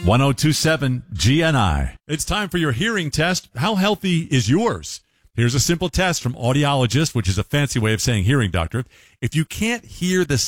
1027 GNI. It's time for your hearing test. How healthy is yours? Here's a simple test from audiologist, which is a fancy way of saying hearing doctor. If you can't hear the